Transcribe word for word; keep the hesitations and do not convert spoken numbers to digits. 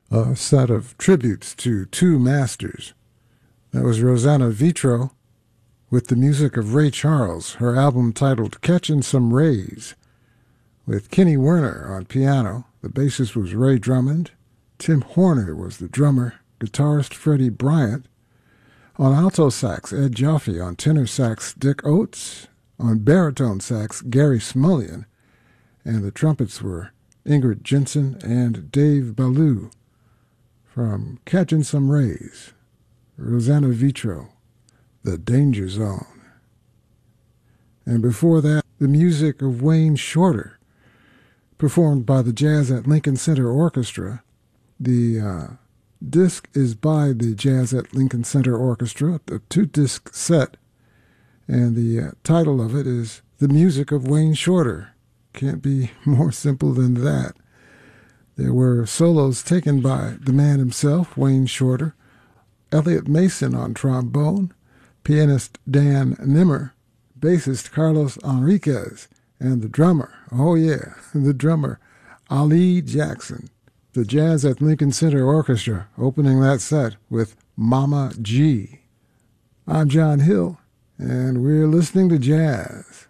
a set of tributes to two masters. That was Rosanna Vitro with the music of Ray Charles, her album titled Catchin' Some Rays, with Kenny Werner on piano. The bassist was Ray Drummond. Tim Horner was the drummer. Guitarist Freddie Bryant. On alto sax, Ed Jaffe. On tenor sax, Dick Oates. On baritone sax, Gary Smullian. And the trumpets were Ingrid Jensen and Dave Ballou. From Catchin' Some Rays, Rosanna Vitro, The Danger Zone. And before that, the music of Wayne Shorter, performed by the Jazz at Lincoln Center Orchestra. The uh, disc is by the Jazz at Lincoln Center Orchestra, a two-disc set, and the uh, title of it is The Music of Wayne Shorter. Can't be more simple than that. There were solos taken by the man himself, Wayne Shorter, Elliot Mason on trombone, pianist Dan Nimmer, bassist Carlos Enriquez, and the drummer, oh yeah, the drummer, Ali Jackson. The Jazz at Lincoln Center Orchestra opening that set with Mama G. I'm John Hill, and we're listening to jazz.